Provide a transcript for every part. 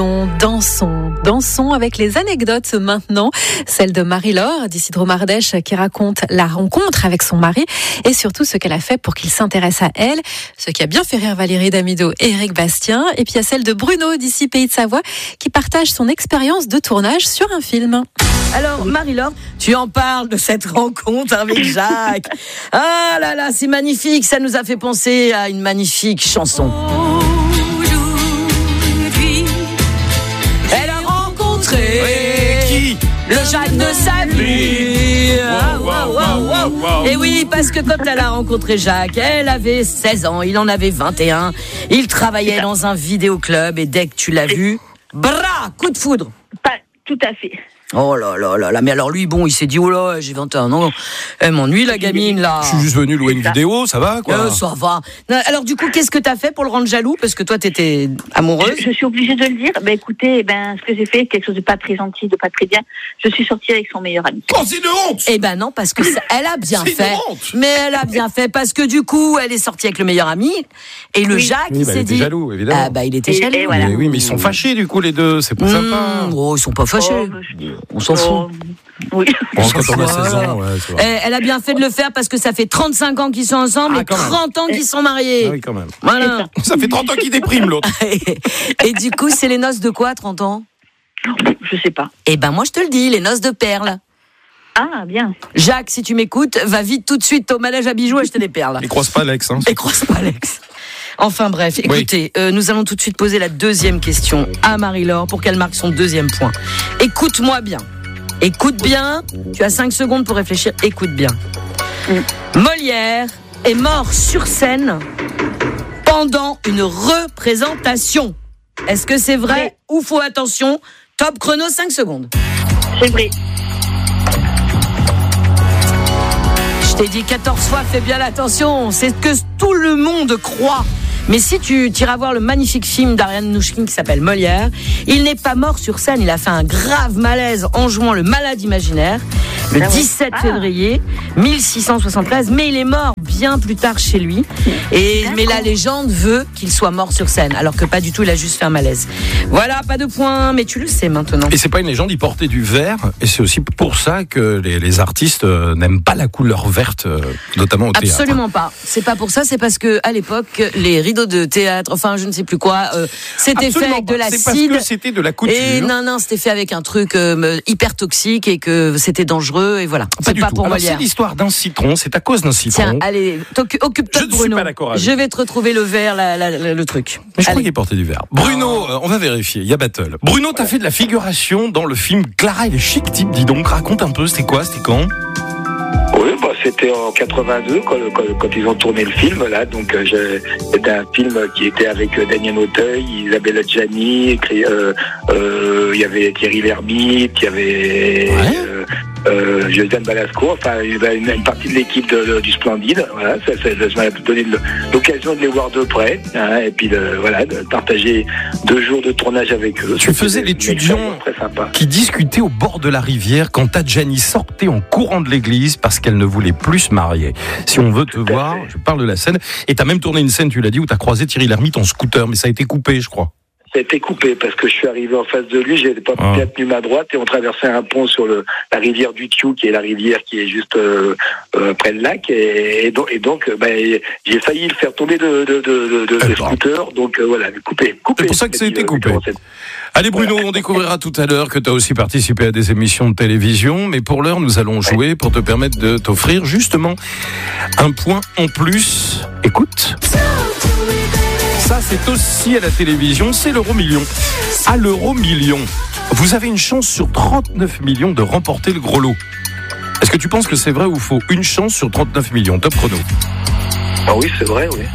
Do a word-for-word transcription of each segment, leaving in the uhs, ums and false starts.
Dansons, dansons avec les anecdotes maintenant, celle de Marie-Laure d'Isidro-Mardèche qui raconte la rencontre avec son mari et surtout ce qu'elle a fait pour qu'il s'intéresse à elle, ce qui a bien fait rire Valérie Damido et Éric Bastien. Et puis il y a celle de Bruno d'ici Pays de Savoie qui partage son expérience de tournage sur un film. Alors Marie-Laure, tu en parles de cette rencontre avec Jacques. Ah là là, c'est magnifique, ça nous a fait penser à une magnifique chanson. Elle a rencontré qui le Jacques de sa vie. Wow, wow, wow, wow. Et oui, parce que quand elle a rencontré Jacques, elle avait seize ans, il en avait vingt et un. Il travaillait dans un vidéoclub et dès que tu l'as vu, bra, coup de foudre. Pas tout à fait. Oh là là là là, mais alors lui, bon, il s'est dit, oh là, j'ai vingt et un ans, elle m'ennuie la gamine là. Je suis juste venu louer une vidéo, ça va quoi. Euh, ça va. Alors du coup, qu'est-ce que t'as fait pour le rendre jaloux? Parce que toi, t'étais amoureuse. Je, je suis obligée de le dire. Ben écoutez, eh ben ce que j'ai fait, quelque chose de pas très gentil, de pas très bien. Je suis sortie avec son meilleur ami. Oh, c'est de honte. Eh ben non, parce que ça, elle a bien c'est fait. de honte. Mais elle a bien fait parce que du coup, elle est sortie avec le meilleur ami et le Oui. Jacques, Oui, il bah, s'est il était dit. jaloux, évidemment. Ah bah il était Et- jaloux. et voilà. Mais oui, mais ils sont fâchés du coup les deux, c'est pas Mmh, sympa. oh, ils sont pas fâchés. Oh, je- On s'en fout. oh, oui. Bon, quand on a Voilà. seize ans, ouais, c'est vrai. Eh, elle a bien fait de le faire parce que ça fait trente-cinq ans qu'ils sont ensemble Ah, et quand même. trente ans qu'ils sont mariés. Ah oui, quand même. Voilà. Ça fait trente ans qu'il déprime l'autre. Et du coup, c'est les noces de quoi, trente ans? Je sais pas. Eh ben moi je te le dis, les noces de perles. Ah bien. Jacques, si tu m'écoutes, va vite tout de suite au manège à bijoux acheter des perles. Il croise pas Alex, hein. Et croise pas Alex. Enfin bref, écoutez, euh, nous allons tout de suite poser la deuxième question à Marie-Laure pour qu'elle marque son deuxième point. Écoute-moi bien. Écoute bien. Tu as cinq secondes pour réfléchir. Écoute bien. Molière est mort sur scène pendant une représentation. Est-ce que c'est vrai ou faux? Attention, top chrono, cinq secondes. C'est vrai. Je t'ai dit quatorze fois, fais bien attention. C'est ce que tout le monde croit. Mais si tu iras voir le magnifique film d'Ariane Nouchkine qui s'appelle Molière, il n'est pas mort sur scène. Il a fait un grave malaise en jouant le malade imaginaire le Ah ouais. dix-sept Ah. février mille six cent soixante-treize. Mais il est mort bien plus tard chez lui. Et, mais la légende veut qu'il soit mort sur scène. Alors que pas du tout, il a juste fait un malaise. Voilà, pas de point. Mais tu le sais maintenant. Et c'est pas une légende, il portait du vert, et c'est aussi pour ça que les, les artistes euh, n'aiment pas la couleur verte, euh, notamment au théâtre. Absolument pas. C'est pas pour ça, c'est parce que à l'époque, les rideaux de théâtre, enfin je ne sais plus quoi, euh, c'était Absolument fait avec pas. de C'est parce l'acide. que c'était de la couture. Et non, non, c'était fait avec un truc euh, hyper toxique et que c'était dangereux et voilà. Pas C'est du pas tout. pour Alors Molière. c'est l'histoire d'un citron, c'est à cause d'un citron. Tiens, allez, occupe-toi Je de ne suis Bruno. pas d'accord avec Je vais te retrouver le verre, la, la, la- le truc. Mais je crois Allez. qu'il portait du vert. Bruno, euh, on va vérifier, il y a battle. Bruno, t'as fait de la figuration dans le film Clara et les chic types, dis donc, raconte un peu, c'était quoi, c'était quand? Oui, bah, c'était en quatre-vingt-deux quand, quand, quand ils ont tourné le film là. Donc euh, je- c'était un film qui était avec euh, Daniel Auteuil, Isabelle Adjani, écrit, euh, euh, il y avait Thierry Lhermitte, il y avait Ouais. euh, euh, Josiane Balasco, enfin il y avait une, une partie de l'équipe de, de- du Splendide. Voilà, ça, ça, ça m'a donné le- l'occasion de les voir de près, hein, et puis de, voilà, de partager deux jours de tournage avec eux. Tu C'était faisais une l'étudiant expérience très sympa. qui discutait au bord de la rivière quand Adjani sortait en courant de l'église parce qu'elle ne voulait plus se marier. Si on veut te Tout à voir, fait. je parle de la scène. Et t'as même tourné une scène, tu l'as dit, où t'as croisé Thierry Lhermitte en scooter, mais ça a été coupé, je crois. Ça a été coupé parce que je suis arrivé en face de lui, j'ai pas Ah. bien tenu ma droite et on traversait un pont sur le, la rivière du Thiou, qui est la rivière qui est juste euh, euh, près le lac, et, et donc, et donc euh, ben, j'ai failli le faire tomber de, de, de, de, de Eh ben. scooter, donc euh, voilà, coupé, coupé. C'est pour ça que ça a été Euh, coupé. metteur en scène. Allez Bruno, on découvrira tout à l'heure que tu as aussi participé à des émissions de télévision, mais pour l'heure, nous allons jouer pour te permettre de t'offrir justement un point en plus. Écoute. Ça, c'est aussi à la télévision, c'est l'euro million. À l'euro million, vous avez une chance sur trente-neuf millions de remporter le gros lot. Est-ce que tu penses que c'est vrai ou faux? Une chance sur trente-neuf millions, top chrono. Ah oui, c'est vrai, oui.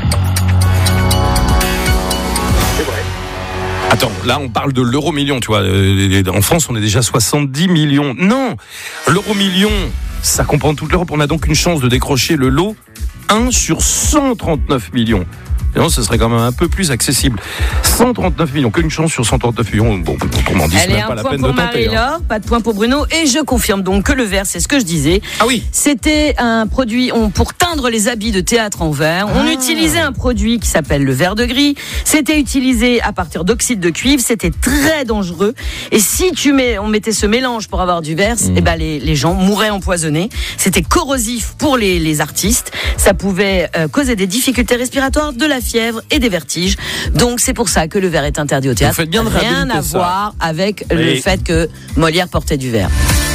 C'est vrai. Attends, là on parle de l'euro million, tu vois. Euh, En France, on est déjà soixante-dix millions. Non, l'euro million, ça comprend toute l'Europe. On a donc une chance de décrocher le lot un sur cent trente-neuf millions. sinon ce serait quand même un peu plus accessible. cent trente-neuf millions, qu'une chance sur cent trente-neuf millions. Bon, autrement dit, c'est même pas la peine de tenter. Marie-Laure, hein. Pas de point pour Bruno, et je confirme donc que le verre, c'est ce que je disais. Ah oui. C'était un produit on, pour teindre les habits de théâtre en verre. On ah. utilisait un produit qui s'appelle le verre de gris. C'était utilisé à partir d'oxyde de cuivre. C'était très dangereux. Et si tu mets, on mettait ce mélange pour avoir du verre, mmh. et ben les, les gens mouraient empoisonnés. C'était corrosif pour les, les artistes. Ça pouvait euh, causer des difficultés respiratoires, de la fièvre et des vertiges. Donc c'est pour ça que le verre est interdit au théâtre. Vous faites bien de Rien à ça. voir avec oui. le fait que Molière portait du verre.